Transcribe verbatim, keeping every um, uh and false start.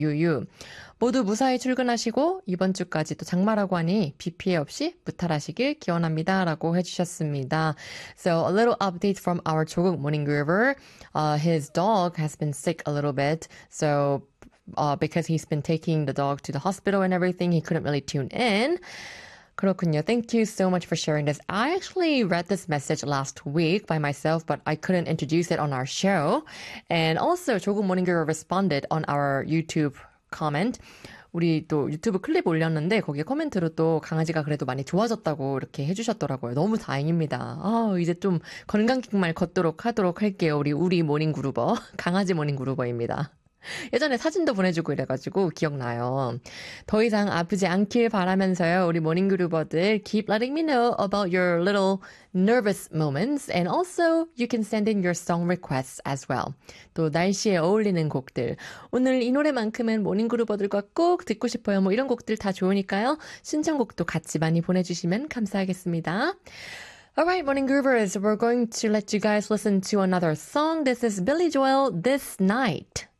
유유. 모두 무사히 출근하시고 이번 주까지 또 장마라고 하니 비 피해 없이 무탈하시길 기원합니다. 라고 해주셨습니다. So a little update from our 조국 Morning Groover. Uh, his dog has been sick a little bit. So uh, because he's been taking the dog to the hospital and everything, he couldn't really tune in. 그렇군요. Thank you so much for sharing this. I actually read this message last week by myself, but I couldn't introduce it on our show. And also, 조국 Morning Girl responded on our YouTube comment. 우리 또 유튜브 클립 올렸는데 거기에 코멘트로 또 강아지가 그래도 많이 좋아졌다고 이렇게 해주셨더라고요. 너무 다행입니다. 아, 이제 좀 건강기말 걷도록 하도록 할게요. 우리 우리 모닝 그루버 강아지 모닝 그루버입니다. 예전에 사진도 보내주고 이래가지고 기억나요. 더 이상 아프지 않길 바라면서요. 우리 모닝그루버들 keep letting me know about your little nervous moments and also you can send in your song requests as well. 또 날씨에 어울리는 곡들. 오늘 이 노래만큼은 모닝그루버들과 꼭 듣고 싶어요. 뭐 이런 곡들 다 좋으니까요. 신청곡도 같이 많이 보내주시면 감사하겠습니다. Alright, Morning Groovers, we're going to let you guys listen to another song. This is Billy Joel, This Night.